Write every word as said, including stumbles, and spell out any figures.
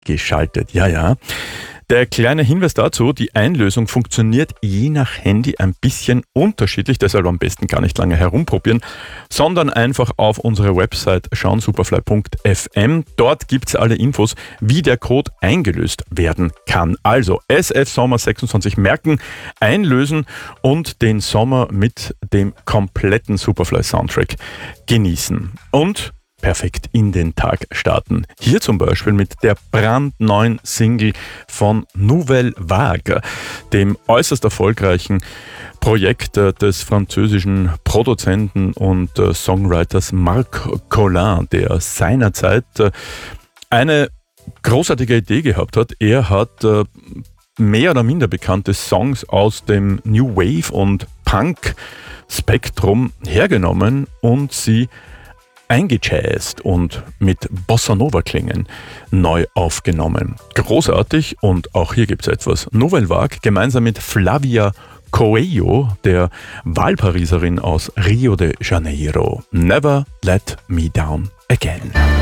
geschaltet. Ja, ja. Der kleine Hinweis dazu, die Einlösung funktioniert je nach Handy ein bisschen unterschiedlich, deshalb am besten gar nicht lange herumprobieren, sondern einfach auf unsere Website schauen, superfly punkt f m. Dort gibt's alle Infos, wie der Code eingelöst werden kann. Also S F Sommer sechsundzwanzig merken, einlösen und den Sommer mit dem kompletten Superfly Soundtrack genießen. Und perfekt in den Tag starten. Hier zum Beispiel mit der brandneuen Single von Nouvelle Vague, dem äußerst erfolgreichen Projekt des französischen Produzenten und Songwriters Marc Collin, der seinerzeit eine großartige Idee gehabt hat. Er hat mehr oder minder bekannte Songs aus dem New Wave und Punk Spektrum hergenommen und sie eingejazzt und mit Bossa Nova Klängen neu aufgenommen. Großartig, und auch hier gibt es etwas. Nouvelle Vague gemeinsam mit Flavia Coelho, der Wahlpariserin aus Rio de Janeiro. Never Let Me Down Again.